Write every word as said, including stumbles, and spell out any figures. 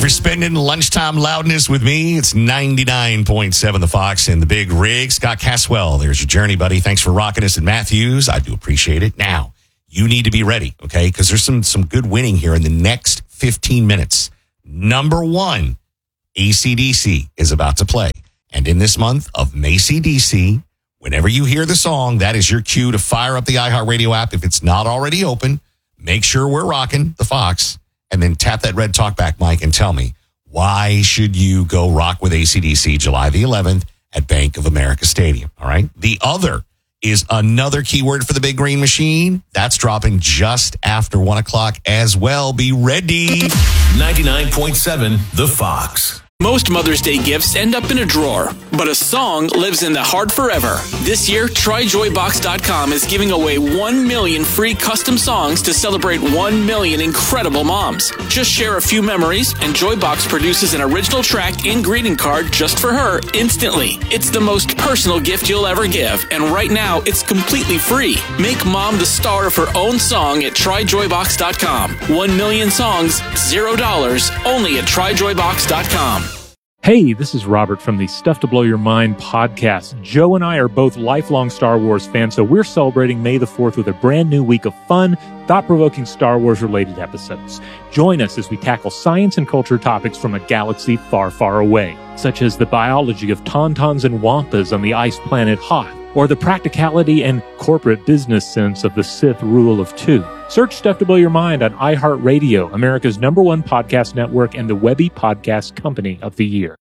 spending lunchtime loudness with me. It's ninety-nine point seven The Fox in the Big Rig. Scott Caswell, there's your journey, buddy. Thanks for rocking us at Matthews. I do appreciate it. Now, you need to be ready, okay? Because there's some, some good winning here in the next fifteen minutes. Number one, A C D C is about to play. And in this month of May C D C, whenever you hear the song, that is your cue to fire up the iHeartRadio app. If it's not already open, make sure we're rocking the Fox. And then tap that red talkback mic and tell me, why should you go rock with A C D C July the eleventh at Bank of America Stadium? All right. The other is another keyword for the Big Green Machine. That's dropping just after one o'clock as well. Be ready. ninety-nine point seven The Fox. Most Mother's Day gifts end up in a drawer, but a song lives in the heart forever. This year, Try Joy Box dot com is giving away one million free custom songs to celebrate one million incredible moms. Just share a few memories, and Joybox produces an original track and greeting card just for her instantly. It's the most personal gift you'll ever give, and right now, it's completely free. Make mom the star of her own song at Try Joy Box dot com. One million songs, zero dollars, only at Try Joy Box dot com. Hey, this is Robert from the Stuff to Blow Your Mind podcast. Joe and I are both lifelong Star Wars fans, so we're celebrating May the fourth with a brand new week of fun, thought-provoking Star Wars-related episodes. Join us as we tackle science and culture topics from a galaxy far, far away, such as the biology of tauntauns and wampas on the ice planet Hoth, or the practicality and corporate business sense of the Sith rule of two. Search Stuff to Blow Your Mind on iHeartRadio, America's number one podcast network and the Webby Podcast Company of the Year.